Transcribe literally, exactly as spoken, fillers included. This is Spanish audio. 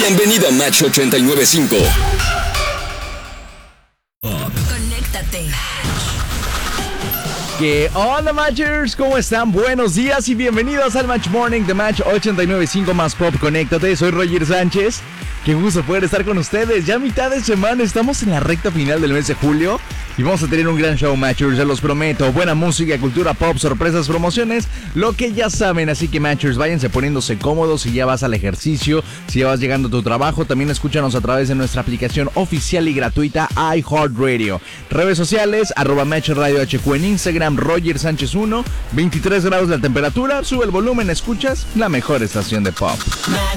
Bienvenido a Match ochenta y nueve punto cinco. Conéctate. ¿Qué onda, Matchers? ¿Cómo están? Buenos días y bienvenidos al Match Morning de Match ochenta y nueve punto cinco más Pop. Conéctate, soy Roger Sánchez. Qué gusto poder estar con ustedes. Ya a mitad de semana, estamos en la recta final del mes de julio y vamos a tener un gran show, Matchers, se los prometo. Buena música, cultura pop, sorpresas, promociones, lo que ya saben. Así que, Matchers, váyanse poniéndose cómodos si ya vas al ejercicio, si ya vas llegando a tu trabajo. También escúchanos a través de nuestra aplicación oficial y gratuita iHeartRadio. Redes sociales, arroba Match Radio H Q en Instagram, Roger Sánchez uno, veintitrés grados la temperatura. Sube el volumen, escuchas la mejor estación de pop.